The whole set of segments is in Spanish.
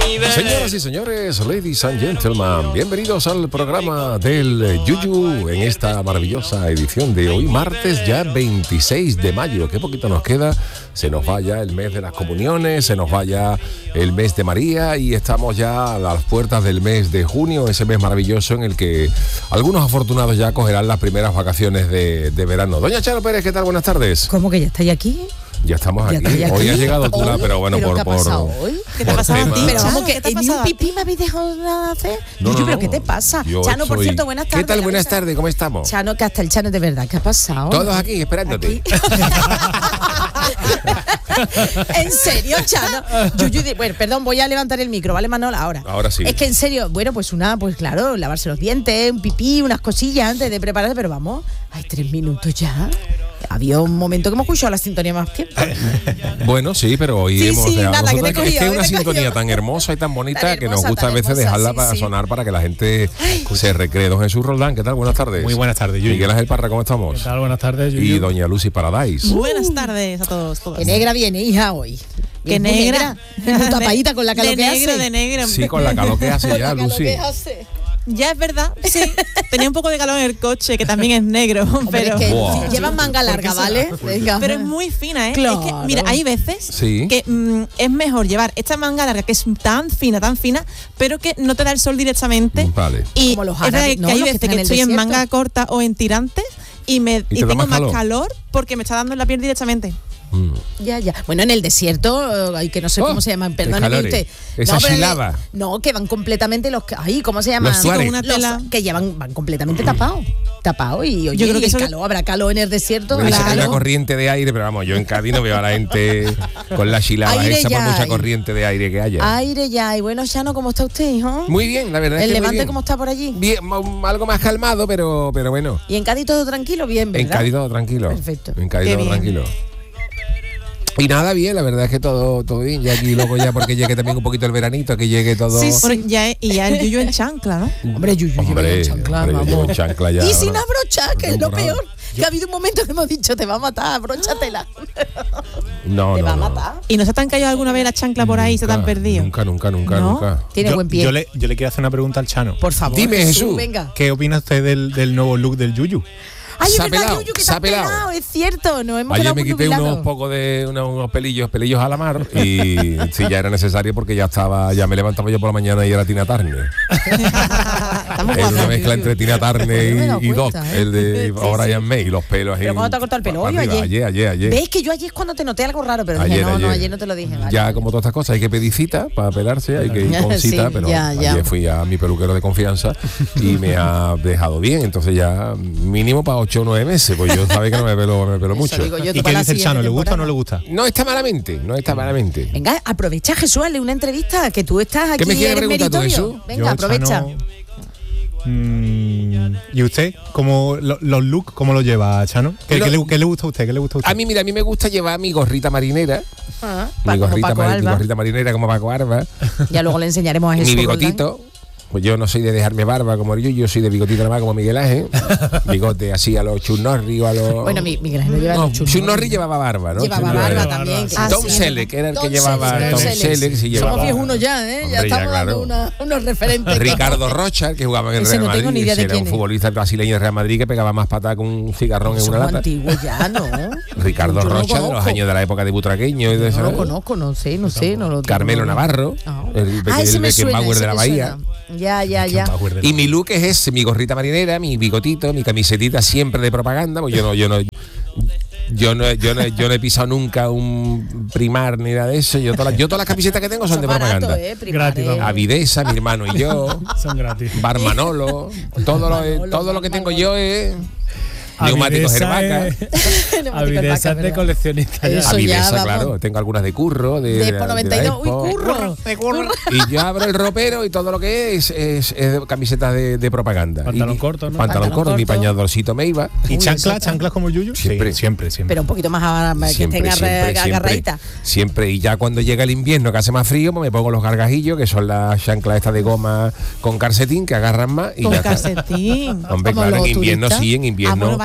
Señoras y señores, ladies and gentlemen, bienvenidos al programa del Yuyu en esta maravillosa edición de hoy, martes ya 26 de mayo. Qué poquito nos queda, se nos va ya el mes de las comuniones, se nos va ya el mes de María y estamos ya a las puertas del mes de junio, ese mes maravilloso en el que algunos afortunados ya cogerán las primeras vacaciones de verano. Doña Charo Pérez, ¿qué tal? Buenas tardes. ¿Cómo que ya estáis aquí? Ya estamos aquí. Hoy has llegado tú, pero bueno, ¿Pero por qué ha pasado hoy? ¿Qué te ha pasado a ti? Pero vamos, que ni un pipí me habéis dejado nada hacer. No, ¿Pero qué te pasa? Chano, por cierto, buenas tardes. ¿Qué tal? Buenas tardes, ¿cómo estamos? Chano, que hasta el Chano de verdad, ¿qué ha pasado? Todos aquí, esperándote. En serio, Chano. Bueno, perdón, voy a levantar el micro, ¿vale, Manol? Ahora sí. Es que en serio, bueno, pues claro, lavarse los dientes, un pipí, unas cosillas antes de prepararse, pero vamos, hay 3 minutos ya. Había un momento que hemos escuchado la sintonía más tiempo. Bueno, sí, pero hoy hemos dejado. Es que es una sintonía tan hermosa y tan bonita que nos gusta a veces dejarla para sonar para que la gente se recree. Don Jesús Roldán, ¿qué tal? Buenas tardes. Muy buenas tardes, Yuyu. Miguel Ángel Parra, ¿cómo estamos? ¿Qué tal? Buenas tardes, Yuyu. Y doña Lucy Paradise. Buenas tardes a todos. Qué negra viene, hija, hoy. Qué negra. Muy tapadita con la calor que hace. De negro. Sí, con la calor que hace ya, Lucy. Ya es verdad, sí. Tenía un poco de calor en el coche, que también es negro. Hombre, pero es que llevan manga larga, ¿vale? Pero es muy fina, ¿eh? Claro. Es que, mira, hay veces que es mejor llevar esta manga larga, que es tan fina, pero que no te da el sol directamente. Vale. Y como los es verdad árabes, que hay veces que estoy en manga corta o en tirantes y tengo más calor porque me está dando en la piel directamente. Ya. Bueno, en el desierto, que no sé cómo se llaman, perdóneme usted. Esa chilaba. No, que van completamente ¿cómo se llama? Los que van completamente tapados y oye, yo creo que habrá calor en el desierto. Bueno, hay una corriente de aire, pero vamos, yo en Cádiz no veo a la gente con la chilaba esa por mucha corriente de aire que haya. Aire ya. Y bueno, Chano, ¿cómo está usted, hijo? Muy bien, la verdad es que ¿El muy Levante bien. cómo está por allí? Bien, algo más calmado, pero bueno. ¿Y en Cádiz todo tranquilo? Bien, ¿verdad? En Cádiz todo tranquilo. Perfecto. En Cádiz todo tranquilo. Y nada, bien, la verdad es que todo bien. Ya aquí luego ya porque llegue también un poquito el veranito, que llegue todo. Sí. Bueno, ya el Yuyu en chancla, ¿no? Hombre, Yuyu en chancla, yo llevo en chancla ya. Y sin abrochar, que es lo peor. Que ha habido un momento que hemos dicho, te va a matar, abróchatela. No, te va a matar. ¿Y no se te han caído alguna vez las chanclas por ahí? ¿Se te han perdido? Nunca. Tiene buen pie. Yo le quiero hacer una pregunta al Chano. Por favor. Dime, Jesús. Venga. ¿Qué opina usted del nuevo look del Yuyu? Ay, es Se ha verdad, pelado, Yuyu, que se ha te has pelado, pelado. es cierto, nos hemos Ayer quedado me muy quité jubilados. unos pocos de unos pelillos a la mar y sí, ya era necesario porque ya me levantaba yo por la mañana y era Tina Turner. Estamos Es una guapos. mezcla entre Tina Turner y Doc, el de Brian May, y los pelos ahí. ¿Pero cuándo te has cortado el pelo? ¿Hoy o Ayer. ¿Ves que yo ayer es cuando te noté algo raro? Pero dije, ayer no te lo dije. Vale. Ya como todas estas cosas, hay que pedir cita para pelarse, hay que ir con cita, Sí, pero ya. ayer fui a mi peluquero de confianza y me ha dejado bien, entonces ya mínimo para 8 o 9 meses, pues yo sabía que no me pelo mucho. Digo yo, ¿Y qué dice el Chano? ¿Le gusta o no le gusta? No está malamente. Venga, aprovecha, Jesús, hazle una entrevista, que tú estás aquí. ¿Qué me quieres eres preguntar tú, meritorio. Jesús? Venga, Yo, aprovecha. Chano, ¿y usted? ¿Cómo los looks, cómo lo lleva, Chano? ¿Qué le gusta a usted? ¿Qué le gusta a usted? A mí me gusta llevar mi gorrita marinera. Mi Como Paco Alba. gorrita marinera como Paco Alba. Ya luego le enseñaremos a Jesús. Mi bigotito. Pues yo no soy de dejarme barba como yo soy de bigotito nada más como Miguel Ángel. Bigote así a los Chuck Norris o a los... Bueno, Miguel Ángel no lleva los Chuck Norris llevaba barba, ¿no? Llevaba barba también. Tom Selleck era el que llevaba Tom Selleck. Sí, llevaba. Somos viejunos ya, ¿eh? Hombre, ya estamos ya, claro. dando unos referentes. Ricardo Rocha, que jugaba en el Ese Real no tengo Madrid. ni idea de Era quién un es. futbolista brasileño del Real Madrid que pegaba más patada con un cigarrón en una Somos lata. antiguos ya, ¿no? Ricardo Yo no Rocha, de los conozco. años de la época de Butragueño. No lo conozco, no sé. No lo Carmelo Navarro, el ese me Beckenbauer suena, de la Bahía. Ya. Y mi look es ese, mi gorrita marinera, mi bigotito, mi camisetita siempre de propaganda, pues yo no he pisado nunca un Primar ni nada de eso. Yo todas las camisetas que tengo son de propaganda. Gratis, vamos. Avidesa, mi hermano y yo. Son gratis. Bar Manolo. Todo lo que tengo yo es neumáticos Herbaca. Avidesa de coleccionista. Eso ya, Avidesa, vamos. claro. Tengo algunas de Curro. De Expo 92. Uy, curro. Y yo abro el ropero y todo lo que es camisetas de propaganda. Pantalón Y- corto, ¿no? Pantalón corto, mi pañadorcito Meiba. ¿Y chanclas como Yuyu? Siempre. Siempre. Pero un poquito más que tenga agarradita. Siempre. Y ya cuando llega el invierno, que hace más frío, pues me pongo los gargajillos, que son las chanclas estas de goma con calcetín, que agarran más. Y Con ya está. calcetín. Hombre, Como claro, los en invierno turistas. sí, en invierno. Bueno, vale,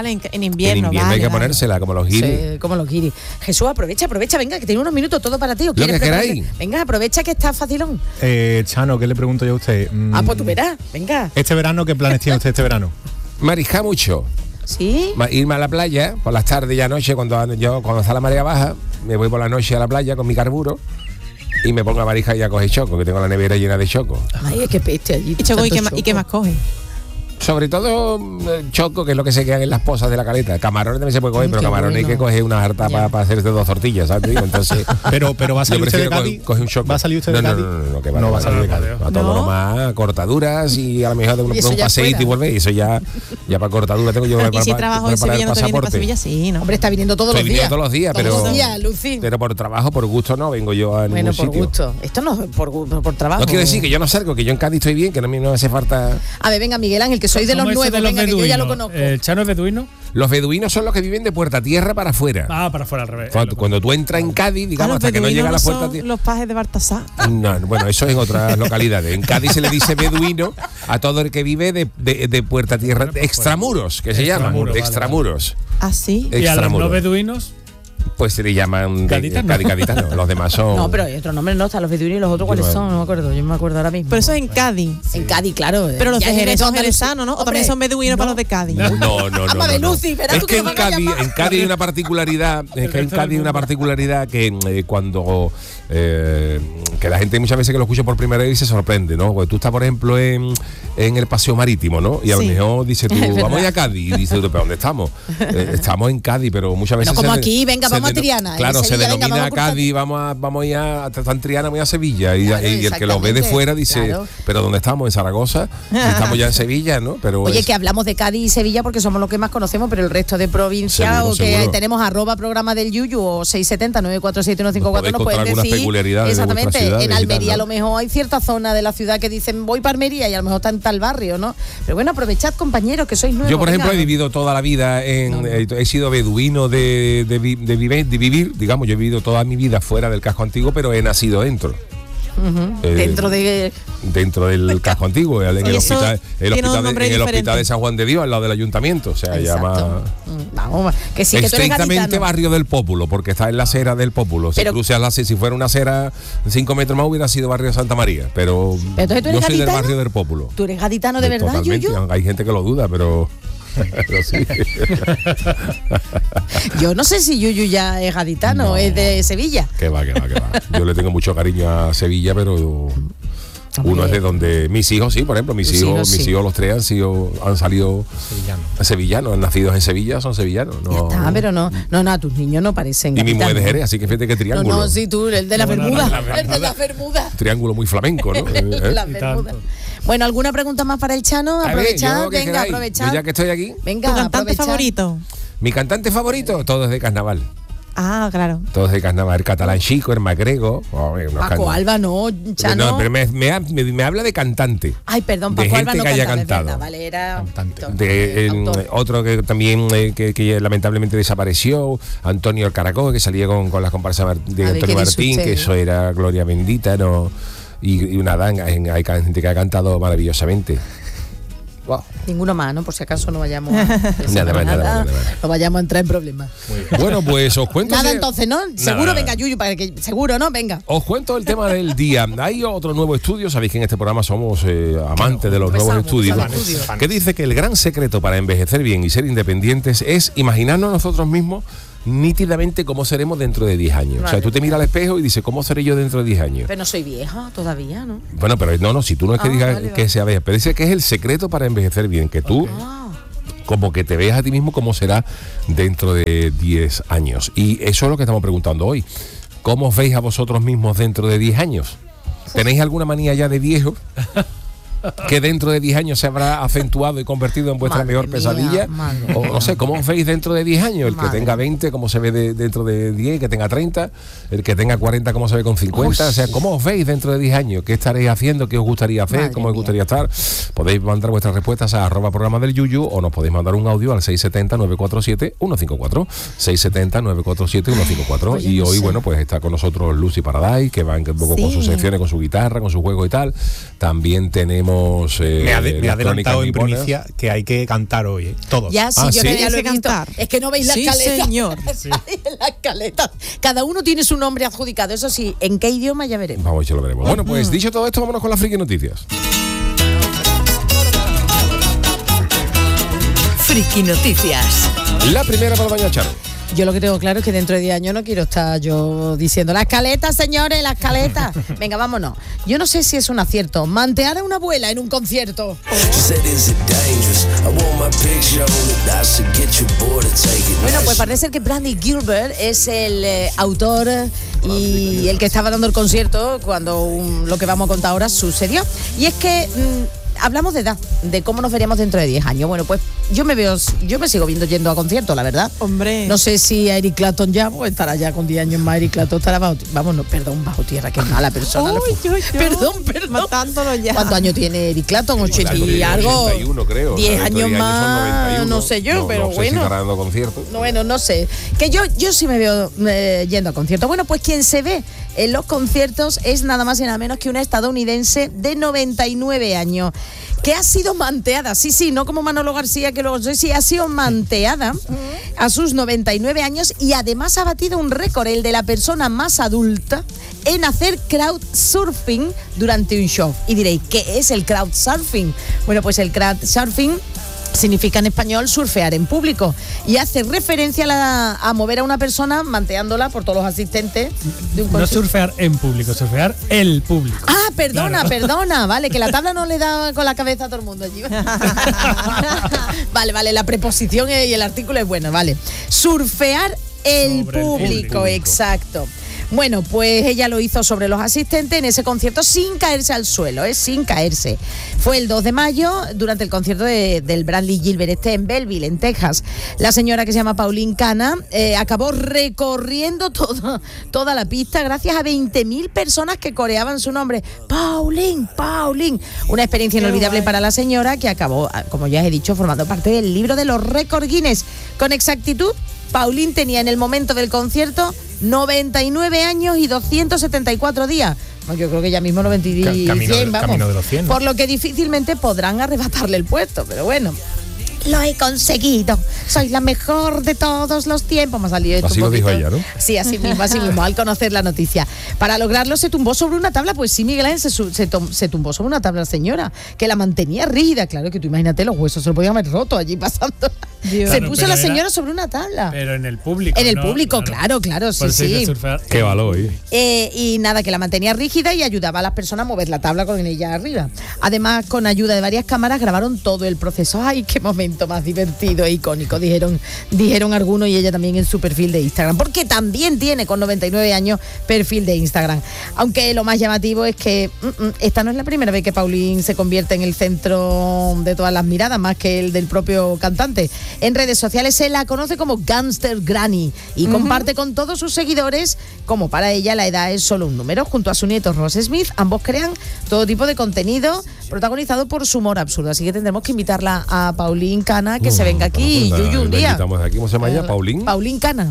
vale, en invierno. En invierno hay que ponérsela, como los guiris. Sí, como los guiris. Jesús, aprovecha, venga, que tiene unos minutos todo para ti. ¿O Lo que queráis. Venga, aprovecha que está facilón. Chano, ¿qué le pregunto yo a usted? Pues tú verás, venga. Este verano, ¿qué planes tiene usted este verano? Mariscar mucho. ¿Sí? Irme a la playa por las tardes y anoche, cuando está la marea baja, me voy por la noche a la playa con mi carburo y me pongo a mariscar y a coger choco, que tengo la nevera llena de choco. Ay, es que peste allí. ¿Y choco y qué más coge? Sobre todo choco, que es lo que se quedan en las pozas de la caleta. Camarones también se puede coger, pero camarones hay que coger una harta para hacerse 2 tortillas, ¿sabes? Entonces, pero va a salir usted de Cádiz. Coge un choco. ¿Va a salir usted de Cádiz? No, que va a salir de Cádiz. A todo lo más cortaduras y a lo mejor de un paseíto y volver. Y eso ya para cortadura tengo yo. Y si trabajo en Sevilla, no te viene para Sevilla, sí, ¿no? Hombre, está viniendo todos los días. Todos los días, Lucín. Pero por trabajo, por gusto no vengo yo a ningún sitio. Bueno, por gusto. Esto no es por trabajo. No quiero decir que yo no salgo, que yo en Cádiz estoy bien, que no me hace falta. A ver, venga, Miguel Ángel, que soy de los nuevos, venga, que yo ya lo conozco. ¿El Chano es beduino? Los beduinos son los que viven de Puerta Tierra para afuera. Para afuera, al revés. Cuando tú entras en Cádiz, digamos, hasta que no llega a la Puerta Tierra. Los pajes de Baltasar. No, bueno, eso es en otras localidades. En Cádiz se le dice beduino a todo el que vive de Puerta Tierra, extramuros, que se llaman, extramuros. ¿Ah, sí? ¿Y a los no beduinos? Pues se le llaman gaditanos. Los demás son. No, pero hay otros nombres, no, están los beduinos y los otros, ¿cuáles son? No me acuerdo, yo me acuerdo ahora mismo. Pero eso es en Cádiz. Sí. En Cádiz, claro. Pero los de Jerez son jerezanos, ¿no? O también son beduinos para los de Cádiz. No. Es que en Cádiz hay una particularidad. Es que en Cádiz hay una particularidad que cuando. Que la gente muchas veces que lo escucha por primera vez se sorprende, ¿no? Porque tú estás, por ejemplo, en el paseo marítimo, ¿no? Y a lo mejor dices tú, vamos a ir a Cádiz. Y dices tú, ¿pero dónde estamos? Estamos en Cádiz, pero muchas veces. No como aquí, venga, vamos a Triana. Claro, se denomina Cádiz, vamos a ir a Triana, vamos a ir a Sevilla. Y el que lo ve de fuera dice, ¿pero dónde estamos? ¿En Zaragoza? Estamos ya en Sevilla, ¿no? Pero oye, que hablamos de Cádiz y Sevilla porque somos los que más conocemos, pero el resto de provincias, o que tenemos @programa del Yuyu o 670-947-154, nos pueden decir. Exactamente, en Almería a lo mejor hay cierta zona de la ciudad que dicen voy para Almería y a lo mejor está en tal barrio, ¿no? Pero bueno, aprovechad, compañeros, que sois nuevos. Yo, por ejemplo, he vivido toda la vida he sido beduino de vivir, digamos, yo he vivido toda mi vida fuera del casco antiguo, pero he nacido dentro. Dentro del casco antiguo, en el hospital de San Juan de Dios, al lado del ayuntamiento, o sea, llama que sí, que estrictamente barrio del Pópulo, porque está en la acera del Pópulo. Si fuera una acera 5 metros más hubiera sido barrio de Santa María, pero yo soy del barrio del Pópulo. ¿Tú eres gaditano de verdad, Yuyu? Hay gente que lo duda, pero sí. Yo no sé si Yuyu ya es gaditano o es de Sevilla. Que va. Yo le tengo mucho cariño a Sevilla, pero uno es de donde mis hijos, sí, por ejemplo, mis hijos los 3 han salido sevillanos, han nacido en Sevilla, son sevillanos. No, ya está, pero no, tus niños no parecen. Y mi mujer de Jerez, así que fíjate que triángulo. No, sí, tú, el de la Bermuda. El de la Bermuda. Triángulo muy flamenco, ¿no? La Bermuda. Bueno, ¿alguna pregunta más para el Chano? Aprovechad, venga, aprovechad. Ya que estoy aquí. Venga, ¿tu cantante favorito? Mi cantante favorito, todo es de carnaval. Ah, claro. Todos de carnaval, el catalán chico, el magrego. Paco Alba, no, Chano. No, pero me habla de cantante. Ay, perdón, Paco Alba no que haya cantado. Verdad, vale, era cantante. Otro que también que lamentablemente desapareció, Antonio el Caracol, que salía con las comparsas de Antonio Martín, que eso era gloria bendita, ¿no? Y una danga, hay gente que ha cantado maravillosamente. Wow. Ninguno más, ¿no? Por si acaso no vayamos nada. No vayamos a entrar en problemas. Bueno, pues os cuento. Nada, entonces, ¿no? Seguro, venga, Yuyu, para que seguro, ¿no? Venga. Os cuento el tema del día. Hay otro nuevo estudio, sabéis que en este programa somos amantes de los nuevos estudios, que dice que el gran secreto para envejecer bien y ser independientes es imaginarnos nosotros mismos nítidamente cómo seremos dentro de 10 años. Vale. O sea, tú te miras al espejo y dices, ¿cómo seré yo dentro de 10 años? Pero no soy vieja todavía, ¿no? Bueno, pero no, si tú no es que digas que sea vieja, pero dice que es el secreto para envejecer bien, que tú como que te veas a ti mismo cómo será dentro de 10 años. Y eso es lo que estamos preguntando hoy. ¿Cómo os veis a vosotros mismos dentro de 10 años? ¿Tenéis alguna manía ya de viejo que dentro de 10 años se habrá acentuado y convertido en vuestra mejor pesadilla? O no sé, ¿cómo os veis dentro de 10 años? El que tenga 20, ¿cómo se ve dentro de 10? El que tenga 30, el que tenga 40, ¿cómo se ve con 50? O sea, ¿cómo os veis dentro de 10 años? ¿Qué estaréis haciendo? ¿Qué os gustaría hacer? ¿Cómo os gustaría estar? Podéis mandar vuestras respuestas a @programa del Yuyu o nos podéis mandar un audio al 670-947-154. 670-947-154. Y hoy, bueno, pues está con nosotros Lucy Paradise, que va un poco con sus secciones, con su guitarra, con su juego y tal. También tenemos tenemos... me ha adelantado en primicia que hay que cantar hoy, todos. Ya, sí, yo ya lo he visto. Cantar. Es que no veis la escaleta. Señor. La escaleta. Cada uno tiene su nombre adjudicado. Eso sí, ¿en qué idioma ya veremos? Vamos, ya lo veremos. Bueno, pues dicho todo esto, vámonos con las friki noticias. Friki Noticias. La primera para doña Charo. Yo lo que tengo claro es que dentro de 10 años no quiero estar yo diciendo la escaleta, señores, la escaleta. Venga, vámonos. Yo no sé si es un acierto mantear a una abuela en un concierto. Bueno, pues parece ser que Brandy Gilbert es el autor y el que estaba dando el concierto cuando lo que vamos a contar ahora sucedió. Y es que... hablamos de edad, de cómo nos veríamos dentro de 10 años. Bueno, pues yo me sigo viendo yendo a conciertos, la verdad. Hombre. No sé si Eric Clapton ya, pues estará ya con 10 años más. Eric Clapton estará bajo tierra, qué mala persona. Perdón. Matándolo ya. ¿Cuántos años tiene Eric Clapton? 80 y algo. 81, creo. 10 años más, no sé yo, pero no bueno. Si estará dando conciertos. Bueno, no sé. Que yo sí me veo yendo a conciertos. Bueno, pues quien se ve en los conciertos es nada más y nada menos que una estadounidense de 99 años. Que ha sido manteada, sí, no como Manolo García, que luego sí, ha sido manteada a sus 99 años y además ha batido un récord, el de la persona más adulta en hacer crowdsurfing durante un show. Y diréis, ¿qué es el crowdsurfing? Bueno, pues el crowdsurfing significa en español surfear en público y hace referencia a mover a una persona manteándola por todos los asistentes de un no surfear en público, surfear el público. Ah, perdona, vale, que la tabla no le da con la cabeza a todo el mundo allí. Vale, la preposición y el artículo es bueno, vale. Surfear el público, exacto. Bueno, pues ella lo hizo sobre los asistentes en ese concierto sin caerse al suelo, sin caerse. Fue el 2 de mayo durante el concierto del Brandy Gilbert en Belleville, en Texas. La señora que se llama Pauline Cana acabó recorriendo toda la pista gracias a 20.000 personas que coreaban su nombre. Pauline. Una experiencia inolvidable para la señora que acabó, como ya he dicho, formando parte del libro de los récords Guinness. Con exactitud, Pauline tenía en el momento del concierto 99 años y 274 días. Yo creo que ya mismo 90 y 100, vamos. Camino de los 100, ¿no? Por lo que difícilmente podrán arrebatarle el puesto, pero bueno. Lo he conseguido. Soy la mejor de todos los tiempos. Me ha salido esto. Así lo dijo ella, ¿no? Sí, así mismo, al conocer la noticia. Para lograrlo se tumbó sobre una tabla. Pues sí, Miguel Ángel se tumbó sobre una tabla, señora, que la mantenía rígida. Claro que tú imagínate, los huesos se lo podían haber roto allí pasando. Dios. Se puso la señora sobre una tabla. Pero en el público. En el público, claro, sí. Qué valor, y nada, que la mantenía rígida y ayudaba a las personas a mover la tabla con ella arriba. Además, con ayuda de varias cámaras, grabaron todo el proceso. ¡Ay, qué momento más divertido e icónico! Dijeron algunos, y ella también en su perfil de Instagram. Porque también tiene, con 99 años, perfil de Instagram. Aunque lo más llamativo es que esta no es la primera vez que Pauline se convierte en el centro de todas las miradas, más que el del propio cantante. En redes sociales se la conoce como Gangster Granny y comparte con todos sus seguidores, como para ella la edad es solo un número. Junto a su nieto Ross Smith, ambos crean todo tipo de contenido protagonizado por su humor absurdo. Así que tendremos que invitarla a Pauline Cana que se venga aquí, Yuyu, un día. Aquí, ¿cómo se llama ella? Pauline Cana.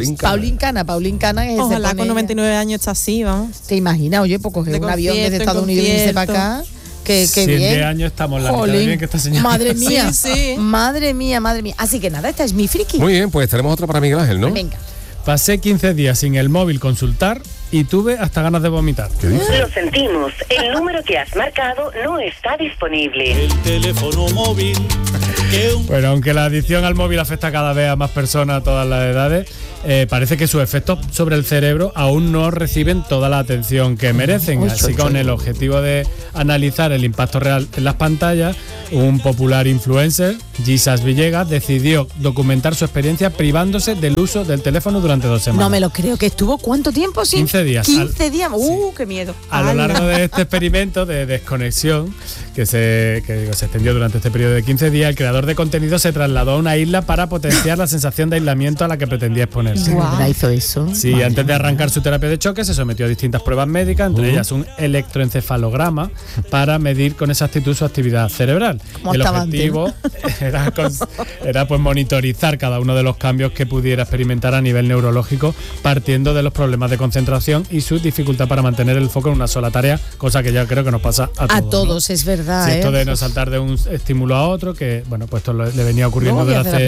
Pauline Cana. Es ojalá con 99 años está así, vamos. ¿Te imaginas? Oye, pues coger un avión desde Estados Unidos y irse para acá. Qué bien. 7 años estamos la mitad de bien que está señalando. Madre mía, sí. Madre mía. Así que nada, esta es mi friki. Muy bien, pues tenemos otra para Miguel Ángel, ¿no? Venga. Pasé 15 días sin el móvil consultar y tuve hasta ganas de vomitar. ¿Qué dices? Lo sentimos, el número que has marcado no está disponible. El teléfono móvil. Bueno, aunque la adicción al móvil afecta cada vez a más personas a todas las edades, parece que sus efectos sobre el cerebro aún no reciben toda la atención que merecen. Así, con el objetivo de analizar el impacto real en las pantallas, un popular influencer, Jesus Villegas, decidió documentar su experiencia privándose del uso del teléfono durante 2 semanas. No me lo creo. ¿Que estuvo cuánto tiempo sin? 15 días. 15 días. ¡Qué miedo! A lo largo de este experimento de desconexión que se extendió durante este periodo de 15 días, el creador de contenido se trasladó a una isla para potenciar la sensación de aislamiento a la que pretendía exponerse. Wow. ¿Hizo eso? Sí, vale. Antes de arrancar su terapia de choque se sometió a distintas pruebas médicas, entre ellas un electroencefalograma para medir con exactitud su actividad cerebral. tal. El objetivo era pues monitorizar cada uno de los cambios que pudiera experimentar a nivel neurológico, partiendo de los problemas de concentración y su dificultad para mantener el foco en una sola tarea, cosa que ya creo que nos pasa a todos, ¿no? Es verdad. Sí, esto de no saltar de un estímulo a otro, que bueno, pues esto le venía ocurriendo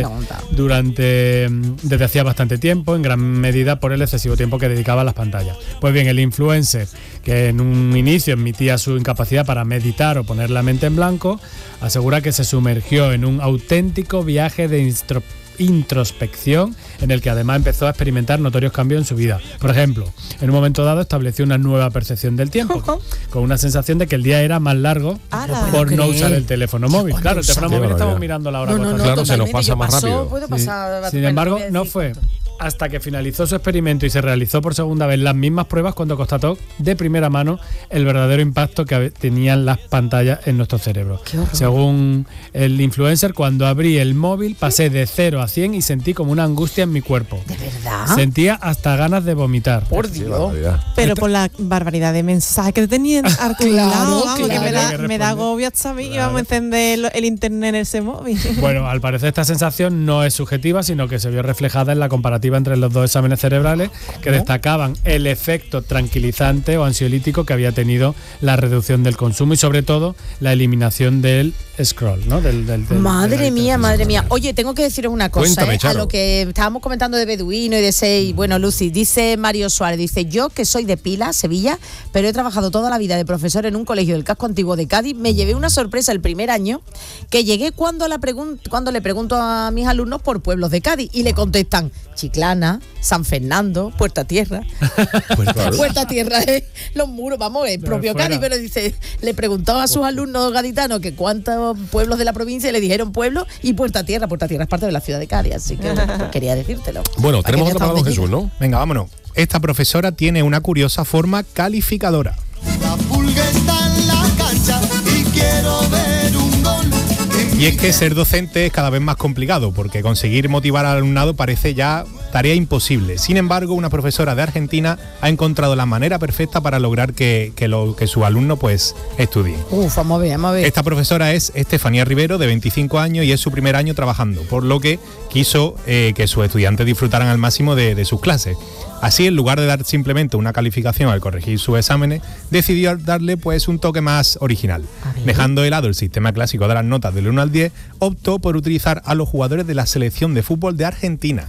desde hacía bastante tiempo, en gran medida por el excesivo tiempo que dedicaba a las pantallas. Pues bien, el influencer, que en un inicio admitía su incapacidad para meditar o poner la mente en blanco, asegura que se sumergió en un auténtico viaje de introspección en el que además empezó a experimentar notorios cambios en su vida. Por ejemplo, en un momento dado estableció una nueva percepción del tiempo, con una sensación de que el día era más largo por no usar el teléfono móvil. Claro, el teléfono móvil estamos mirando la hora. Claro, se nos pasa más rápido. Sin embargo, no fue hasta que finalizó su experimento y se realizó por segunda vez las mismas pruebas cuando constató de primera mano el verdadero impacto que tenían las pantallas en nuestro cerebro. Según el influencer, cuando abrí el móvil pasé de 0 a 100 y sentí como una angustia en mi cuerpo. ¿De verdad? Sentía hasta ganas de vomitar. Por Dios. Pero por la barbaridad de mensajes que te tenían articulado, que me da agobio hasta mí y vamos a encender el internet en ese móvil. Bueno, al parecer esta sensación no es subjetiva, sino que se vio reflejada en la comparativa entre los dos exámenes cerebrales que destacaban el efecto tranquilizante o ansiolítico que había tenido la reducción del consumo y sobre todo la eliminación del scroll, ¿no? Madre mía. Oye, tengo que deciros una cosa. Cuéntame, a lo que estábamos comentando de Beduino y de Sei. Bueno, Lucy, dice Mario Suárez, dice: yo que soy de Pila, Sevilla, pero he trabajado toda la vida de profesor en un colegio del casco antiguo de Cádiz, me llevé una sorpresa el primer año que llegué cuando le pregunto a mis alumnos por pueblos de Cádiz y le contestan Chiclana, San Fernando, Puerta Tierra. Puerta Tierra es los muros, vamos, es propio Cádiz, pero dice, le preguntó a sus alumnos gaditanos que cuántos pueblos de la provincia y le dijeron pueblo y Puerta Tierra es parte de la ciudad de Cádiz, así que pues quería decírtelo. Bueno, tenemos otro para don Jesús, ¿no? Venga, vámonos. Esta profesora tiene una curiosa forma calificadora. La pulga está en la cancha y quiero ver un gol. Y es que ser docente es cada vez más complicado, porque conseguir motivar al alumnado parece ya tarea imposible. Sin embargo, una profesora de Argentina ha encontrado la manera perfecta para lograr que sus alumnos pues estudien. Vamos a ver. Esta profesora es Estefanía Rivero, de 25 años, y es su primer año trabajando, por lo que quiso que sus estudiantes disfrutaran al máximo de sus clases. Así, en lugar de dar simplemente una calificación al corregir sus exámenes, decidió darle pues un toque más original. Dejando de lado el sistema clásico de las notas del 1 al 10, optó por utilizar a los jugadores de la selección de fútbol de Argentina.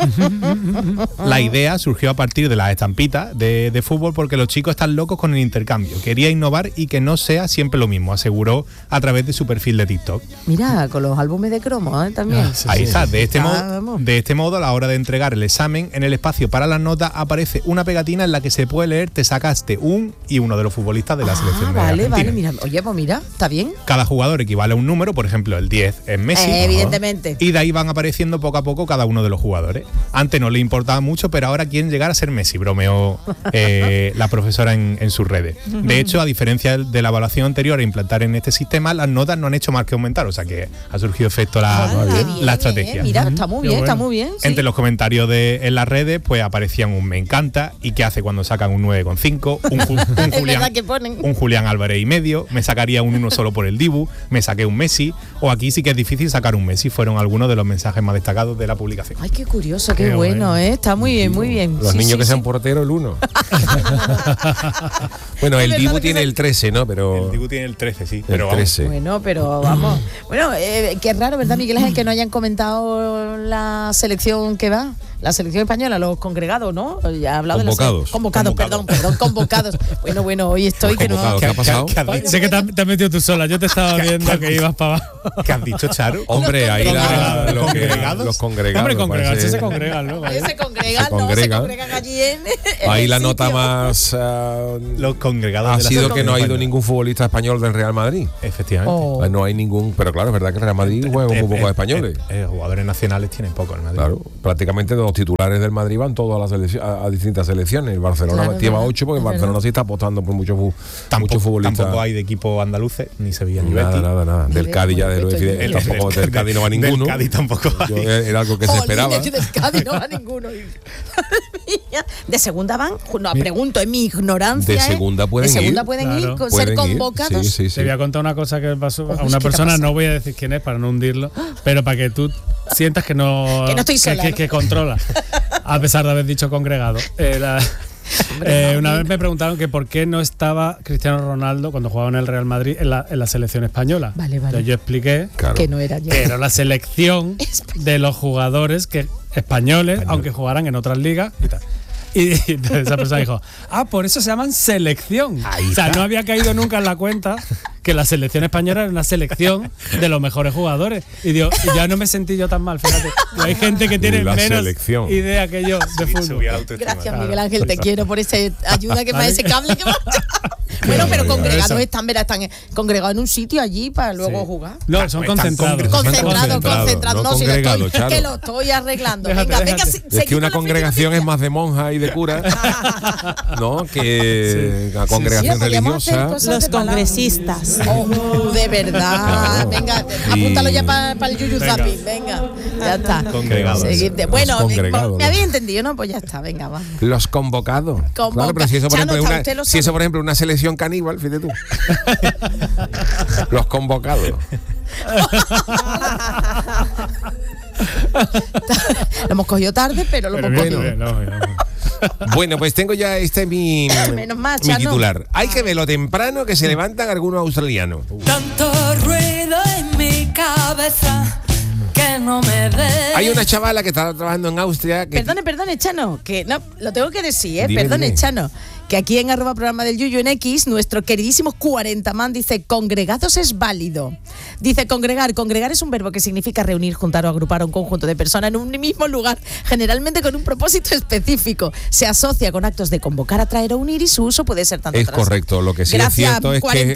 La idea surgió a partir de las estampitas de fútbol, porque los chicos están locos con el intercambio. Quería innovar y que no sea siempre lo mismo, aseguró a través de su perfil de TikTok. Mira, con los álbumes de cromo, también. Ahí está. De este modo, a la hora de entregar el examen, en el espacio para las notas aparece una pegatina en la que se puede leer: te sacaste un, y uno de los futbolistas de la selección de Argentina. Vale, mira, oye, pues mira, está bien. Cada jugador equivale a un número, por ejemplo, el 10 es Messi. Evidentemente. Y de ahí van apareciendo poco a poco cada uno de los jugadores. Antes no le importaba mucho, pero ahora quieren llegar a ser Messi, bromeó la profesora en sus redes. De hecho, a diferencia de la evaluación anterior a implantar en este sistema, las notas no han hecho más que aumentar, o sea que ha surgido efecto la estrategia. Mira, está muy bien, está muy bien. Sí. Entre los comentarios en las redes, pues aparecían un me encanta, y qué hace cuando sacan un 9,5, un Julián Álvarez y medio, me sacaría un 1 solo por el Dibu, me saqué un Messi, o aquí sí que es difícil sacar un Messi. Fueron algunos de los mensajes más destacados de la publicación. Ay, qué curioso, qué bueno, está muy bien, muy bien. Los niños que sean porteros, el 1. Bueno, el Dibu tiene el 13, ¿no? Pero el Dibu tiene el 13, sí. Pero 13. Bueno, pero vamos. Bueno, qué raro, ¿verdad, Miguel Ángel, que no hayan comentado la selección que va? La selección española, los congregados, ¿no? Ya he hablado convocados. Convocados. Bueno, hoy estoy que no. ¿Qué ha pasado? Sé que te has metido tú sola. Yo te estaba viendo que ibas para abajo. ¿Qué has dicho, Charo? Hombre, ahí los congregados. Hombre, congregarse se congregan, ¿no? Se congregan allí en ahí el la sitio. nota más los congregados ha sido que no ha ido ningún futbolista español del Real Madrid. Efectivamente. No hay ningún, pero claro, es verdad que el Real Madrid juega un poco de españoles. Jugadores nacionales tienen poco el Madrid. Claro, prácticamente los titulares del Madrid van todos a distintas selecciones. El Barcelona lleva 8 porque el Barcelona sí está apostando por muchos futbolistas. Tampoco hay de equipo andaluces, ni Sevilla ni Betis. Nada. Del Cádiz ya tampoco del Cádiz no va ninguno. Del Cádiz tampoco. Era algo que se esperaba. Del Cádiz no va ninguno. De segunda van, no, pregunto, en mi ignorancia. De segunda pueden ir, ser convocados. Sí. Te voy a contar una cosa que pasó a una persona, no voy a decir quién es para no hundirlo, pero para que tú sientas que no estoy sola, que controla, a pesar de haber dicho congregado. Una vez me preguntaron que por qué no estaba Cristiano Ronaldo cuando jugaba en el Real Madrid en la selección española. Vale. Entonces yo expliqué que no era yo. Que era la selección de los jugadores españoles, aunque jugaran en otras ligas y tal. Y entonces esa persona dijo, por eso se llaman selección. O sea, no había caído nunca en la cuenta que la selección española era una selección de los mejores jugadores. Y digo, ya no me sentí yo tan mal, fíjate. Hay gente que tiene menos idea que yo de fútbol. Gracias, Miguel Ángel, te quiero por esa ayuda que me da ese cable que me Bueno, pero congregados están congregados en un sitio allí para luego jugar. No, son concentrados. Concentrados. No, que lo estoy arreglando. Venga, es que una congregación es más de monja y de cura, ¿no? Que la congregación religiosa. Los congresistas. De verdad. Venga, apúntalo ya para el Yuyu Zapping. Venga, ya está. Congregados. Bueno, me había entendido, ¿no? Pues ya está, venga, va. Los convocados. Claro, pero si eso, por ejemplo, una selección caníbal, fíjate tú. Los convocados. Lo hemos cogido tarde, pero lo hemos cogido. Bueno, pues tengo ya mi titular. Hay que verlo temprano que se levantan algunos australianos. Tanto ruido en mi cabeza que no me dé. Hay una chavala que está trabajando en Austria. Perdone, Chano, que no, lo tengo que decir, Perdone, Chano. Que aquí en @programa del Yuyu en X, nuestro queridísimo 40man dice, congregados es válido. Dice, congregar es un verbo que significa reunir, juntar o agrupar a un conjunto de personas en un mismo lugar, generalmente con un propósito específico. Se asocia con actos de convocar, atraer o unir y su uso puede ser tanto. Es correcto, lo que sí es cierto es que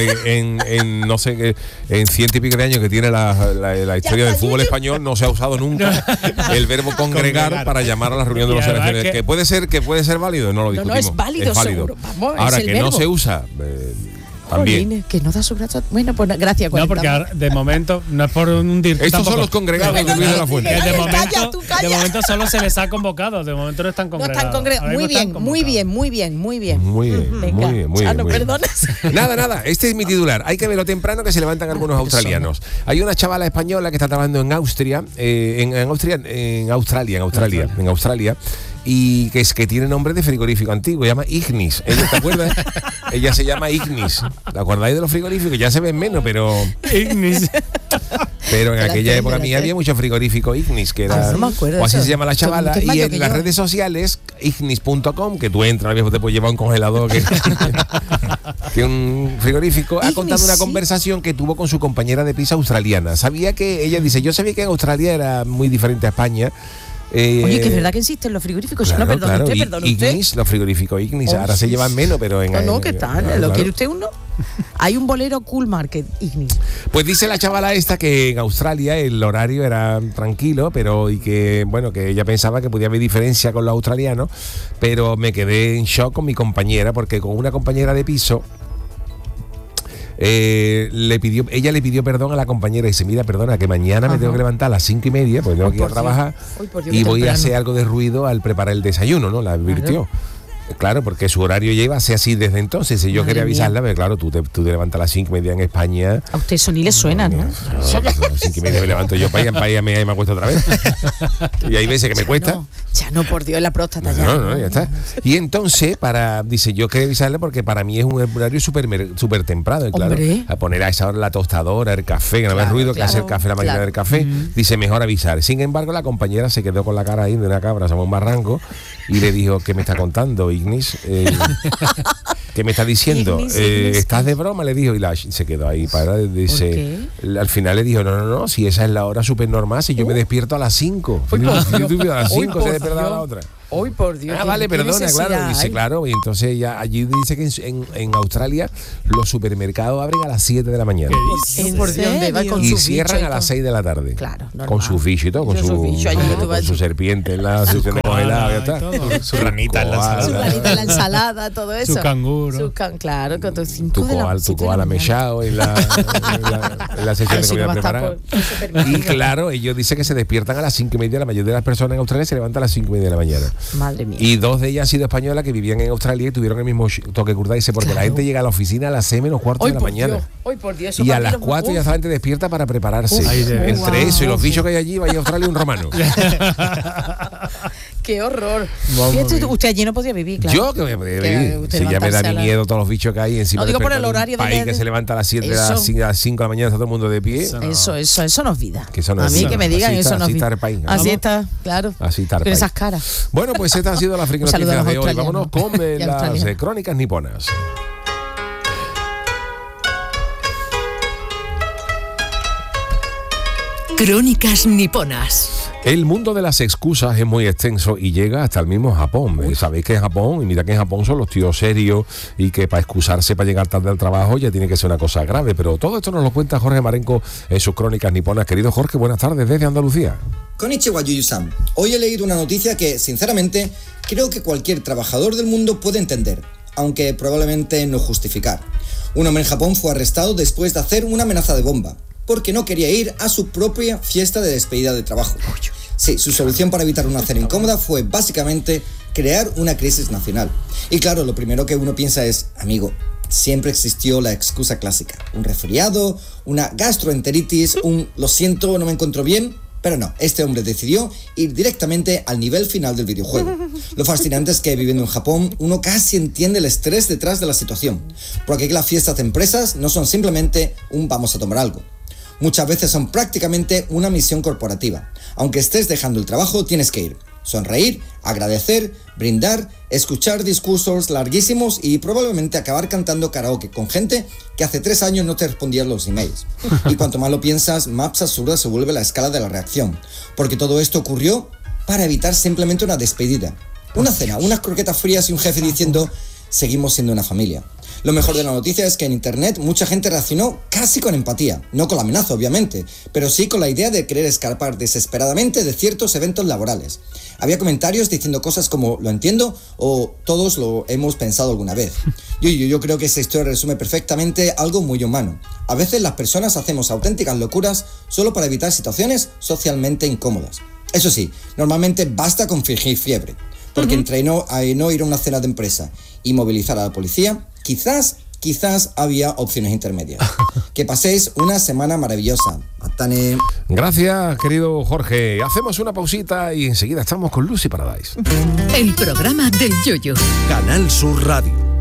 en no sé, en 100 y pico de años que tiene la historia del fútbol español no se ha usado nunca el verbo congregar para llamar a la reunión de los selecciones. Que puede ser válido, no lo discutimos. No, es válido. Seguro. Vamos, ahora que verbo. No se usa también. Jolín, que no da su brazo. Bueno, pues gracias. No, porque ahora, de momento no es por hundir. Estos tampoco son los congregados de Luis de la Fuente. De momento solo se les ha convocado. De momento no están congregados. Muy bien. No perdones. Nada. Este es mi titular. Hay que verlo temprano que se levantan algunos australianos. Hay una chavala española que está trabajando en Austria, en Australia. Y que tiene nombre de frigorífico antiguo, se llama Ignis. ¿Te acuerdas? Ella se llama Ignis. ¿Te acordáis de los frigoríficos? Ya se ven menos, pero Ignis. Pero en aquella época mía había mucho frigorífico Ignis, que era, no me acuerdo o así eso. Se llama la chavala. Y en las redes sociales, ignis.com, que tú entras, te puedes llevar un congelador que un frigorífico, Ignis, ha contado una conversación que tuvo con su compañera de piso australiana. Yo sabía que en Australia era muy diferente a España. Oye, que es verdad que existen los frigoríficos. Claro, no, perdón, Ignis, usted. Los frigoríficos Ignis, ahora se llevan menos, pero ¿qué tal? ¿Lo quiere usted uno? Hay un bolero Cool Market Ignis. Pues dice la chavala esta que en Australia el horario era tranquilo, pero que ella pensaba que podía haber diferencia con los australianos, pero me quedé en shock con mi compañera, porque con una compañera de piso ella le pidió perdón a la compañera y dice, mira, perdona, que mañana me tengo que levantar a las 5:30 porque tengo que ir a trabajar y voy a hacer algo de ruido al preparar el desayuno, ¿no? La advirtió. Claro, porque su horario ya iba a ser así desde entonces. Y yo quería avisarla, pero claro, tú te levantas a las 5:30 en España. A usted eso ni le suena, ¿no? A las 5:30 me levanto yo para ir y me acuesto otra vez. Y hay veces que me cuesta. Ya no, por Dios, la próstata ya. No, ya está. Y entonces, dice, yo quería avisarle porque para mí es un horario súper temprano. Y claro, a poner a esa hora la tostadora, el café, que no me ruido, que hace el café, la máquina del café. Dice, mejor avisar. Sin embargo, la compañera se quedó con la cara ahí de una cabra, somos un barranco, y le dijo, ¿qué me está contando, Ignis? ¿Qué me está diciendo? Ignis, ¿estás de broma? Le dijo, y se quedó ahí para, dice, al final le dijo, no, si esa es la hora súper normal, si yo me despierto a las 5. A las 5 se despierta la otra. Hoy por Dios. Vale, perdona, claro. Dice, claro, y entonces ya allí dice que en Australia los supermercados abren a las 7 de la mañana. Por Dios, va con y cierran a las 6 de la tarde. Claro, normal. Con sus bichos y todo, con su serpiente en la sección de congelada, su ranita en la ensalada. Su ranita en la ensalada, todo eso. Su canguro. Claro, con tus 5 tu koala mechado en la sección de comida preparada. Y claro, ellos dicen que se despiertan a las 5:30. La mayoría de las personas en Australia se levantan a las 5:30 de la mañana. Madre mía. Y 2 de ellas han sido españolas que vivían en Australia y tuvieron el mismo toque curda. Dice, porque la gente llega a la oficina a las 6:45 de la mañana. Hoy por Dios. Y a las 4 ya la gente despierta para prepararse. Entre eso y los bichos que hay allí, vaya a Australia un romano. ¡Qué horror! Usted allí no podía vivir, claro. Yo que voy a poder vivir. Si ya me da miedo todos los bichos que hay encima. No digo por el horario de país que se levanta a las 7 a las 5 de la mañana, está todo el mundo de pie. Eso no es vida. A mí que me digan eso no es vida. Así está, claro. Así está. Con esas caras. Bueno, pues esta ha sido la friki noticias de hoy. Vámonos con las crónicas niponas. Crónicas niponas. El mundo de las excusas es muy extenso y llega hasta el mismo Japón. Sabéis que en Japón, y mira que en Japón son los tíos serios y que para excusarse para llegar tarde al trabajo ya tiene que ser una cosa grave. Pero todo esto nos lo cuenta Jorge Marenco en sus crónicas niponas. Querido Jorge, buenas tardes desde Andalucía. Konnichiwa, Yuyu-san. Hoy he leído una noticia que, sinceramente, creo que cualquier trabajador del mundo puede entender, aunque probablemente no justificar. Un hombre en Japón fue arrestado después de hacer una amenaza de bomba, porque no quería ir a su propia fiesta de despedida de trabajo. Sí, su solución para evitar una cena incómoda fue básicamente crear una crisis nacional. Y claro, lo primero que uno piensa es, amigo, siempre existió la excusa clásica. Un resfriado, una gastroenteritis, lo siento, no me encuentro bien. Pero no, este hombre decidió ir directamente al nivel final del videojuego. Lo fascinante es que viviendo en Japón, uno casi entiende el estrés detrás de la situación. Porque aquí las fiestas de empresas no son simplemente un vamos a tomar algo. Muchas veces son prácticamente una misión corporativa. Aunque estés dejando el trabajo, tienes que ir. Sonreír, agradecer, brindar, escuchar discursos larguísimos y probablemente acabar cantando karaoke con gente que hace 3 años no te respondía los emails. Y cuanto más lo piensas, más absurda se vuelve la escala de la reacción. Porque todo esto ocurrió para evitar simplemente una despedida. Una cena, unas croquetas frías y un jefe diciendo, seguimos siendo una familia. Lo mejor de la noticia es que en internet mucha gente reaccionó casi con empatía, no con la amenaza obviamente, pero sí con la idea de querer escapar desesperadamente de ciertos eventos laborales. Había comentarios diciendo cosas como lo entiendo o todos lo hemos pensado alguna vez. Yo creo que esta historia resume perfectamente algo muy humano. A veces las personas hacemos auténticas locuras solo para evitar situaciones socialmente incómodas. Eso sí, normalmente basta con fingir fiebre, porque entre no ir a una cena de empresa y movilizar a la policía, quizás había opciones intermedias. Que paséis una semana maravillosa. Matane. Gracias, querido Jorge. Hacemos una pausita y enseguida estamos con Lucy Paradise. El programa del Yoyo. Canal Sur Radio.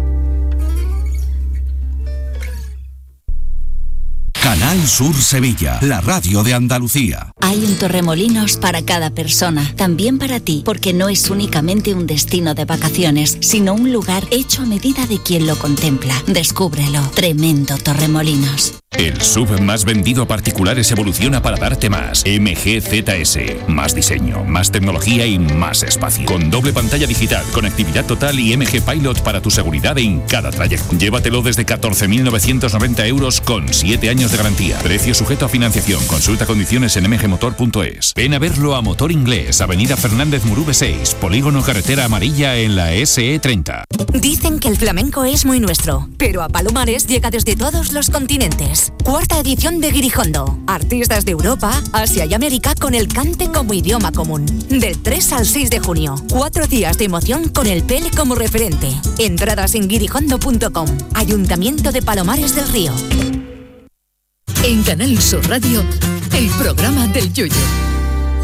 Canal Sur Sevilla, la radio de Andalucía. Hay un Torremolinos para cada persona, también para ti, porque no es únicamente un destino de vacaciones, sino un lugar hecho a medida de quien lo contempla. Descúbrelo. Tremendo Torremolinos. El SUV más vendido a particulares evoluciona para darte más. MGZS. Más diseño, más tecnología y más espacio. Con doble pantalla digital, conectividad total y MG Pilot para tu seguridad en cada trayecto. Llévatelo desde 14.990 euros con 7 años de garantía. Precio sujeto a financiación. Consulta condiciones en mgmotor.es. Ven a verlo a Motor Inglés, Avenida Fernández Murube 6, Polígono Carretera Amarilla en la SE30. Dicen que el flamenco es muy nuestro, pero a Palomares llega desde todos los continentes. 4ª edición de Guirijondo. Artistas de Europa, Asia y América con el cante como idioma común. Del 3 al 6 de junio. 4 días de emoción con el Pele como referente. Entradas en guirijondo.com. Ayuntamiento de Palomares del Río. En Canal Sur Radio, el programa del Yoyo.